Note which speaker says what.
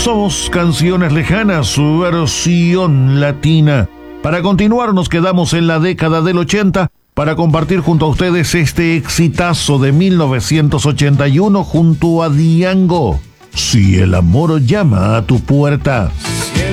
Speaker 1: Somos Canciones Lejanas, su versión latina. Para continuar nos quedamos en la década del 80 para compartir junto a ustedes este exitazo de 1981 junto a Diango. Si el amor llama a tu puerta.